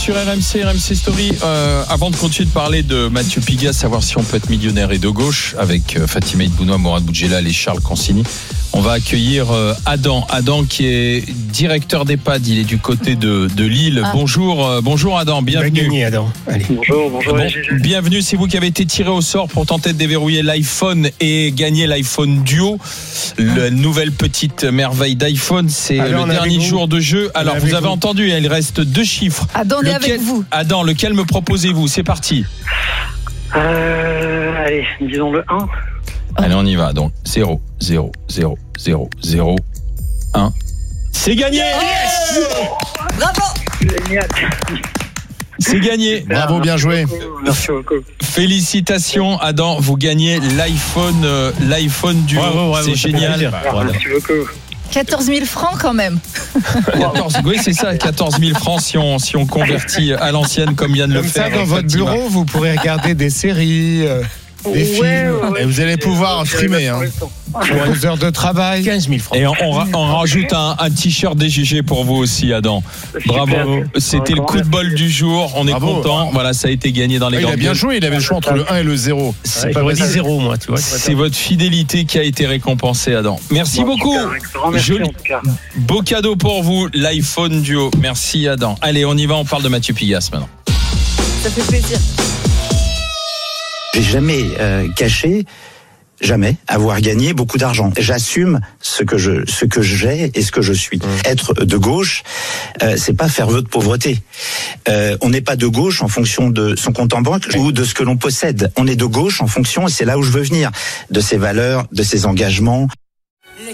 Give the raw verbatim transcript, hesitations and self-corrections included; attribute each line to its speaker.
Speaker 1: Sur R M C, R M C Story, euh, avant de continuer de parler de Mathieu Pigas, savoir si on peut être millionnaire et de gauche, avec euh, Fatima Ibounoua, Mourad Boudjelal et Charles Consigny, on va accueillir euh, Adam. Adam qui est directeur d'EHPAD, il est du côté de, de Lille. Ah. Bonjour, euh, bonjour Adam, bienvenue.
Speaker 2: Gagné, Adam. Allez.
Speaker 3: Bonjour, bonjour.
Speaker 1: Bon, bienvenue, c'est vous qui avez été tiré au sort pour tenter de déverrouiller l'iPhone et gagner l'iPhone Duo. La nouvelle petite merveille d'iPhone, c'est Alors, le dernier jour de jeu. Alors vous avez vous. entendu, il reste deux chiffres.
Speaker 4: Adam, on est avec vous.
Speaker 1: Adam, lequel me proposez-vous? C'est parti.
Speaker 3: Euh, allez, disons le un.
Speaker 1: Allez, on y va. Donc, zéro, zéro, zéro, zéro, zéro, un. C'est gagné!
Speaker 4: Yes! Bravo!
Speaker 3: Génial!
Speaker 1: C'est gagné.
Speaker 3: Super,
Speaker 2: bravo, bien joué.
Speaker 3: Beaucoup, merci beaucoup.
Speaker 1: Félicitations, Adam. Vous gagnez l'iPhone, euh, l'iPhone Duo.
Speaker 2: Bravo, bravo,
Speaker 1: c'est génial.
Speaker 3: Voilà. Merci beaucoup.
Speaker 4: quatorze mille francs quand même.
Speaker 1: quatorze, oui, c'est ça, quatorze mille francs si on, si on convertit à l'ancienne comme vient de
Speaker 2: Comme
Speaker 1: le
Speaker 2: ça,
Speaker 1: faire.
Speaker 2: dans votre
Speaker 1: Fatima.
Speaker 2: bureau, vous pourrez regarder des séries, euh, des
Speaker 3: Ouais,
Speaker 2: films,
Speaker 3: ouais, ouais,
Speaker 2: et vous allez
Speaker 3: c'est-
Speaker 2: pouvoir
Speaker 3: c'est-
Speaker 2: streamer.
Speaker 3: c'est-
Speaker 2: Hein.
Speaker 3: c'est-
Speaker 2: Pour vos heures de travail.
Speaker 5: quinze mille francs.
Speaker 1: Et on, on, ra- on rajoute un, un t-shirt D G G pour vous aussi, Adam.
Speaker 3: Super.
Speaker 1: Bravo. C'était le coup de bol du jour. On est
Speaker 2: Bravo.
Speaker 1: content. Voilà, ça a été gagné dans les
Speaker 2: Ah, il a
Speaker 1: grandes
Speaker 2: bien
Speaker 1: gueules.
Speaker 2: joué, il avait le choix entre le un et le zéro.
Speaker 1: C'est
Speaker 5: Pas
Speaker 1: pas
Speaker 5: dit zéro, moi, tu vois.
Speaker 1: C'est votre fidélité qui a été récompensée, Adam. Merci
Speaker 3: Bon,
Speaker 1: beaucoup.
Speaker 3: super, un grand merci
Speaker 1: Joli-
Speaker 3: en tout cas.
Speaker 1: Beau cadeau pour vous, l'iPhone Duo. Merci, Adam. Allez, on y va. On parle de Mathieu Pigas maintenant.
Speaker 4: Ça fait plaisir.
Speaker 6: J'ai jamais euh, caché, jamais avoir gagné beaucoup d'argent. J'assume ce que je, ce que j'ai et ce que je suis. Mmh. Être de gauche, euh, c'est pas faire vœu de pauvreté. Euh, on n'est pas de gauche en fonction de son compte en banque ou de ce que l'on possède. On est de gauche en fonction, et c'est là où je veux venir, de ses valeurs, de ses engagements.